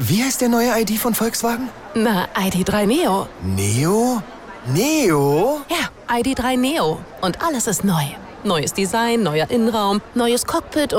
Wie heißt der neue ID von Volkswagen? Na, ID.3 Neo. Neo? Neo? Ja, ID.3 Neo. Und alles ist neu. Neues Design, neuer Innenraum, neues Cockpit